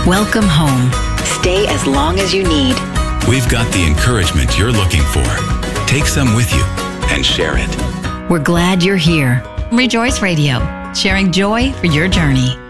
Welcome home. Stay as long as you need. We've got the encouragement you're looking for. Take some with you and share it. We're glad you're here. Rejoice Radio, sharing joy for your journey.